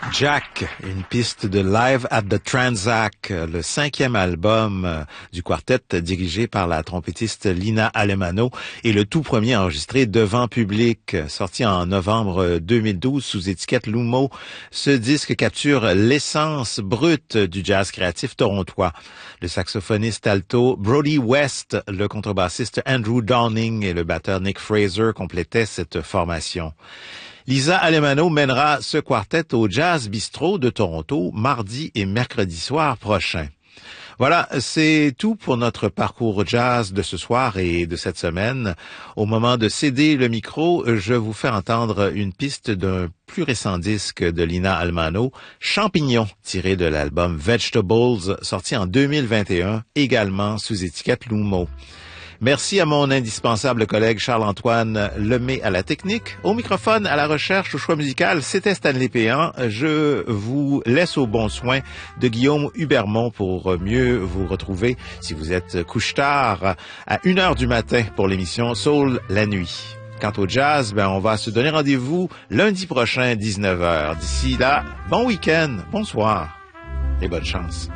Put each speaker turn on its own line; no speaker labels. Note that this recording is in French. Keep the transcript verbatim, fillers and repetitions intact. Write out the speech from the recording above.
Jack, une piste de Live at the Tranzac, le cinquième album du quartet dirigé par la trompettiste Lina Alemano et le tout premier enregistré devant public, sorti en novembre deux mille douze sous étiquette Lumo. Ce disque capture l'essence brute du jazz créatif torontois. Le saxophoniste alto Brody West, le contrebassiste Andrew Downing et le batteur Nick Fraser complétaient cette formation. Lisa Alemano mènera ce quartet au Jazz Bistro de Toronto mardi et mercredi soir prochain. Voilà, c'est tout pour notre parcours jazz de ce soir et de cette semaine. Au moment de céder le micro, je vous fais entendre une piste d'un plus récent disque de Lina Alemano, Champignons, tiré de l'album Vegetables, sorti en deux mille vingt et un, également sous étiquette Lumo. Merci à mon indispensable collègue Charles-Antoine Lemay à la technique. Au microphone, à la recherche, au choix musical, c'était Stanley Péan. Je vous laisse au bon soin de Guillaume Hubermont pour mieux vous retrouver si vous êtes couche-tard à une heure du matin pour l'émission Soul la nuit. Quant au jazz, ben on va se donner rendez-vous lundi prochain, dix-neuf heures. D'ici là, bon week-end, bonsoir et bonne chance.